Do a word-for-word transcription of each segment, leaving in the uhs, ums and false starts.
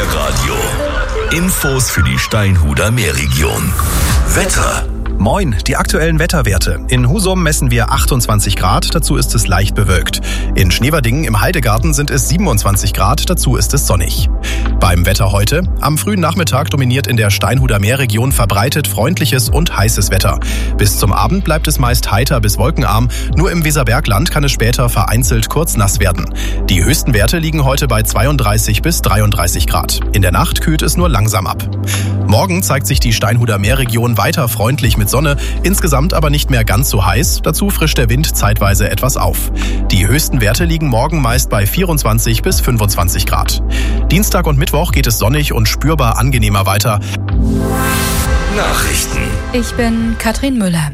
Meerradio. Infos für die Steinhuder Meerregion. Wetter. Moin, die aktuellen Wetterwerte. In Husum messen wir achtundzwanzig Grad, dazu ist es leicht bewölkt. In Schneewerdingen im Heidegarten sind es siebenundzwanzig Grad, dazu ist es sonnig. Beim Wetter heute: Am frühen Nachmittag dominiert in der Steinhuder Meerregion verbreitet freundliches und heißes Wetter. Bis zum Abend bleibt es meist heiter bis wolkenarm, nur im Weserbergland kann es später vereinzelt kurz nass werden. Die höchsten Werte liegen heute bei zweiunddreißig bis dreiunddreißig Grad. In der Nacht kühlt es nur langsam ab. Morgen zeigt sich die Steinhuder Meerregion weiter freundlich mit Sonne, insgesamt aber nicht mehr ganz so heiß, dazu frischt der Wind zeitweise etwas auf. Die höchsten Werte liegen morgen meist bei vierundzwanzig bis fünfundzwanzig Grad. Dienstag und Mittwoch geht es sonnig und spürbar angenehmer weiter. Nachrichten. Ich bin Katrin Müller.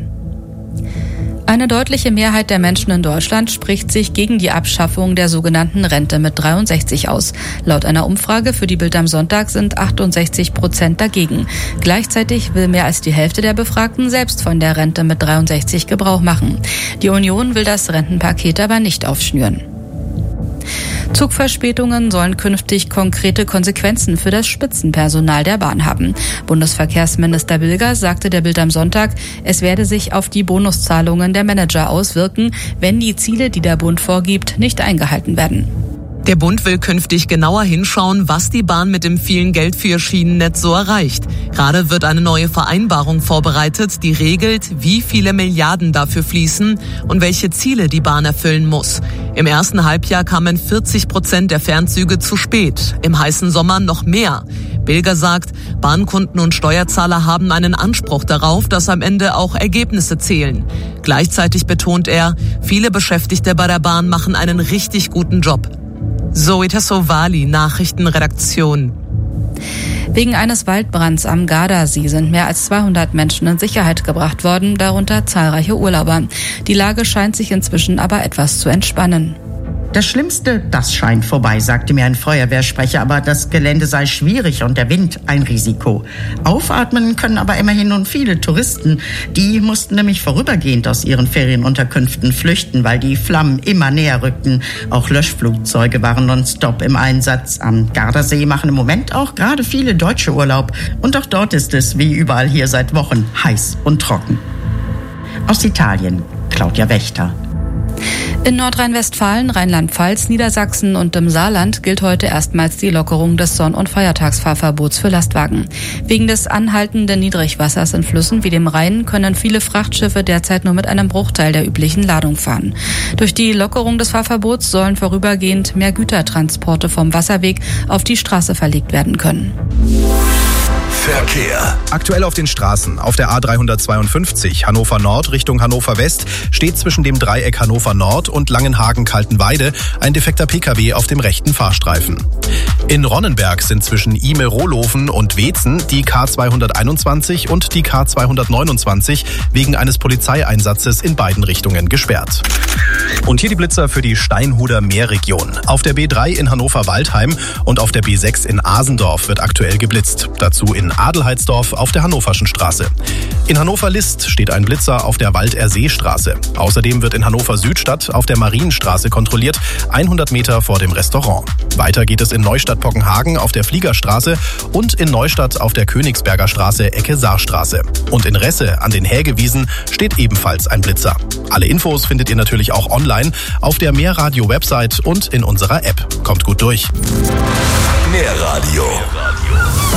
Eine deutliche Mehrheit der Menschen in Deutschland spricht sich gegen die Abschaffung der sogenannten Rente mit dreiundsechzig aus. Laut einer Umfrage für die Bild am Sonntag sind achtundsechzig Prozent dagegen. Gleichzeitig will mehr als die Hälfte der Befragten selbst von der Rente mit dreiundsechzig Gebrauch machen. Die Union will das Rentenpaket aber nicht aufschnüren. Zugverspätungen sollen künftig konkrete Konsequenzen für das Spitzenpersonal der Bahn haben. Bundesverkehrsminister Bilger sagte der Bild am Sonntag, es werde sich auf die Bonuszahlungen der Manager auswirken, wenn die Ziele, die der Bund vorgibt, nicht eingehalten werden. Der Bund will künftig genauer hinschauen, was die Bahn mit dem vielen Geld für ihr Schienennetz so erreicht. Gerade wird eine neue Vereinbarung vorbereitet, die regelt, wie viele Milliarden dafür fließen und welche Ziele die Bahn erfüllen muss. Im ersten Halbjahr kamen vierzig Prozent der Fernzüge zu spät, im heißen Sommer noch mehr. Bilger sagt, Bahnkunden und Steuerzahler haben einen Anspruch darauf, dass am Ende auch Ergebnisse zählen. Gleichzeitig betont er, viele Beschäftigte bei der Bahn machen einen richtig guten Job. Zoe Tassovali, Nachrichtenredaktion. Wegen eines Waldbrands am Gardasee sind mehr als zweihundert Menschen in Sicherheit gebracht worden, darunter zahlreiche Urlauber. Die Lage scheint sich inzwischen aber etwas zu entspannen. Das Schlimmste, das scheint vorbei, sagte mir ein Feuerwehrsprecher, aber das Gelände sei schwierig und der Wind ein Risiko. Aufatmen können aber immerhin nun viele Touristen. Die mussten nämlich vorübergehend aus ihren Ferienunterkünften flüchten, weil die Flammen immer näher rückten. Auch Löschflugzeuge waren nonstop im Einsatz. Am Gardasee machen im Moment auch gerade viele Deutsche Urlaub. Und auch dort ist es, wie überall hier seit Wochen, heiß und trocken. Aus Italien, Claudia Wächter. In Nordrhein-Westfalen, Rheinland-Pfalz, Niedersachsen und im Saarland gilt heute erstmals die Lockerung des Sonn- und Feiertagsfahrverbots für Lastwagen. Wegen des anhaltenden Niedrigwassers in Flüssen wie dem Rhein können viele Frachtschiffe derzeit nur mit einem Bruchteil der üblichen Ladung fahren. Durch die Lockerung des Fahrverbots sollen vorübergehend mehr Gütertransporte vom Wasserweg auf die Straße verlegt werden können. Verkehr. Aktuell auf den Straßen. Auf der A dreihundertzweiundfünfzig Hannover Nord Richtung Hannover West steht zwischen dem Dreieck Hannover Nord und Langenhagen-Kaltenweide ein defekter Pkw auf dem rechten Fahrstreifen. In Ronnenberg sind zwischen Ime-Rohlofen und Weetzen die K zweihunderteinundzwanzig und die K zweihundertneunundzwanzig wegen eines Polizeieinsatzes in beiden Richtungen gesperrt. Und hier die Blitzer für die Steinhuder Meerregion. Auf der B drei in Hannover-Waldheim und auf der B sechs in Asendorf wird aktuell geblitzt. Dazu in Adelheidsdorf auf der Hannoverschen Straße. In Hannover-List steht ein Blitzer auf der Waldersee-Straße. Außerdem wird in Hannover-Südstadt auf der Marienstraße kontrolliert, hundert Meter vor dem Restaurant. Weiter geht es in Neustadt-Pockenhagen auf der Fliegerstraße und in Neustadt auf der Königsberger Straße Ecke Saarstraße. Und in Resse an den Hägewiesen steht ebenfalls ein Blitzer. Alle Infos findet ihr natürlich auch online auf der Meerradio-Website und in unserer App. Kommt gut durch. Meerradio.